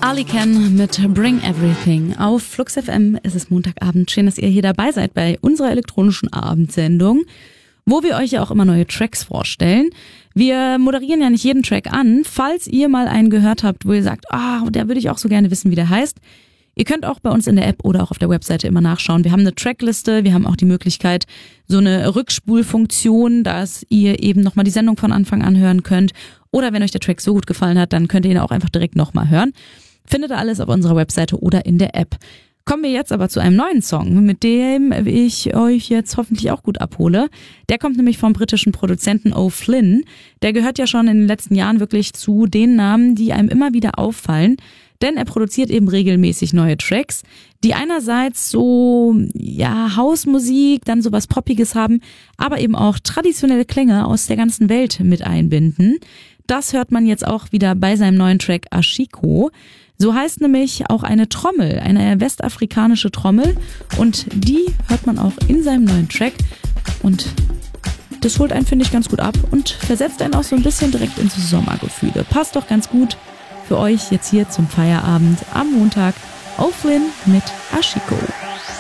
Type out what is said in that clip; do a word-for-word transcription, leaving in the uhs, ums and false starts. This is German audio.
Ali Ken mit Bring Everything auf Flux F M. Es ist Montagabend. Schön, dass ihr hier dabei seid bei unserer elektronischen Abendsendung, wo wir euch ja auch immer neue Tracks vorstellen. Wir moderieren ja nicht jeden Track an. Falls ihr mal einen gehört habt, wo ihr sagt, ah, oh, der würde ich auch so gerne wissen, wie der heißt. Ihr könnt auch bei uns in der App oder auch auf der Webseite immer nachschauen. Wir haben eine Trackliste, wir haben auch die Möglichkeit, so eine Rückspulfunktion, dass ihr eben nochmal die Sendung von Anfang an hören könnt. Oder wenn euch der Track so gut gefallen hat, dann könnt ihr ihn auch einfach direkt nochmal hören. Findet ihr alles auf unserer Webseite oder in der App. Kommen wir jetzt aber zu einem neuen Song, mit dem ich euch jetzt hoffentlich auch gut abhole. Der kommt nämlich vom britischen Produzenten O'Flynn. Der gehört ja schon in den letzten Jahren wirklich zu den Namen, die einem immer wieder auffallen. Denn er produziert eben regelmäßig neue Tracks, die einerseits so, ja, Hausmusik, dann sowas Poppiges haben, aber eben auch traditionelle Klänge aus der ganzen Welt mit einbinden. Das hört man jetzt auch wieder bei seinem neuen Track Ashiko. So heißt nämlich auch eine Trommel, eine westafrikanische Trommel, und die hört man auch in seinem neuen Track, und das holt einen, finde ich, ganz gut ab und versetzt einen auch so ein bisschen direkt ins Sommergefühle. Passt doch ganz gut für euch jetzt hier zum Feierabend am Montag. O'Flynn mit Ashiko.